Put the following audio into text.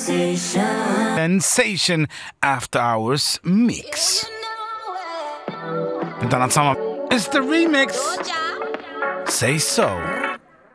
Sensation After Hours Mix. Ett annat samma. It's the remix. Say so.